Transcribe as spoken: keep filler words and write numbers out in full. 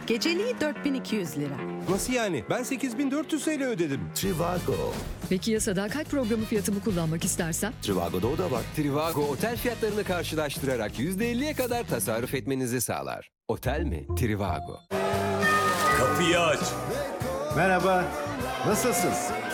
Geceliği dört bin iki yüz lira. Nasıl yani? Ben sekiz bin dört yüz T L ödedim. Trivago. Peki ya sadakat programı fiyatımı kullanmak istersem? Trivago'da o da var. Trivago otel fiyatlarını karşılaştırarak yüzde elliye kadar tasarruf etmenizi sağlar. Otel mi? Trivago. Kapıyı aç. Merhaba, nasılsın?